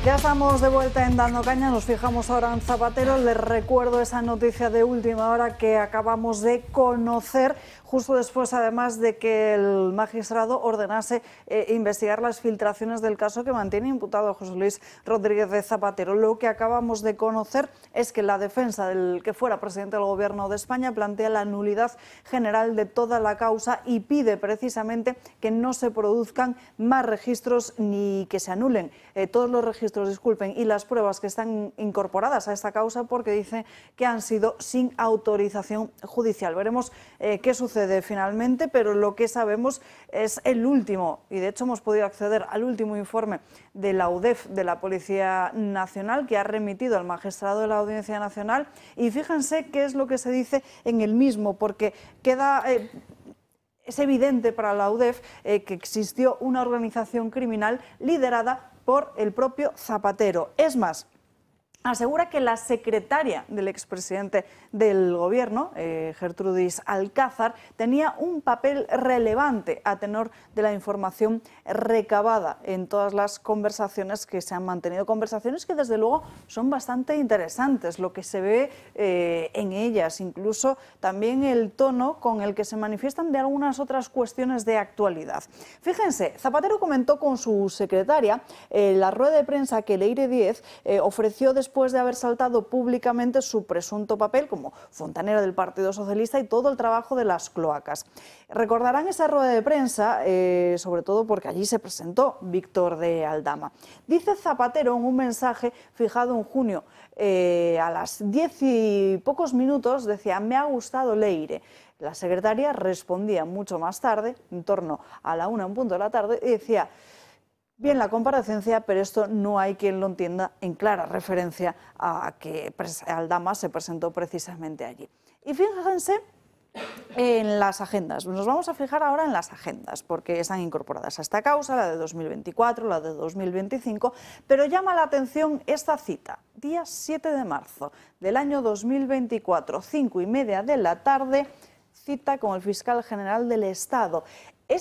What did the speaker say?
Ya estamos de vuelta en Dando Caña, nos fijamos ahora en Zapatero. Les recuerdo esa noticia de última hora que acabamos de conocer, justo después además de que el magistrado ordenase investigar las filtraciones del caso que mantiene imputado a José Luis Rodríguez de Zapatero. Lo que acabamos de conocer es que la defensa del que fuera presidente del Gobierno de España plantea la nulidad general de toda la causa y pide precisamente que no se produzcan más registros ni que se anulen todos los registros, y las pruebas que están incorporadas a esta causa, porque dice que han sido sin autorización judicial. Veremos qué sucede finalmente, pero lo que sabemos es el último, y de hecho hemos podido acceder al último informe de la UDEF, de la Policía Nacional, que ha remitido al magistrado de la Audiencia Nacional, y fíjense qué es lo que se dice en el mismo, porque queda... Es evidente para la UDEF que existió una organización criminal liderada por el propio Zapatero. Es más, asegura que la secretaria del expresidente del Gobierno, Gertrudis Alcázar, tenía un papel relevante a tenor de la información recabada en todas las conversaciones que se han mantenido. Conversaciones que desde luego son bastante interesantes, lo que se ve en ellas, incluso también el tono con el que se manifiestan de algunas otras cuestiones de actualidad. Fíjense, Zapatero comentó con su secretaria la rueda de prensa que Leire Díez ofreció después de haber saltado públicamente su presunto papel como fontanera del Partido Socialista y todo el trabajo de las cloacas. Recordarán esa rueda de prensa, sobre todo porque allí se presentó Víctor de Aldama. Dice Zapatero en un mensaje fijado en junio, a las 10 y pocos minutos, decía: me ha gustado Leire. La secretaria respondía mucho más tarde, en torno a la 1 en punto de la tarde, y decía: bien la comparecencia, pero esto no hay quien lo entienda, en clara referencia a que Aldama se presentó precisamente allí. Y fíjense en las agendas. Nos vamos a fijar ahora en las agendas, porque están incorporadas a esta causa, la de 2024, la de 2025, pero llama la atención esta cita, día 7 de marzo del año 2024, 5:30 de la tarde, cita con el fiscal general del Estado.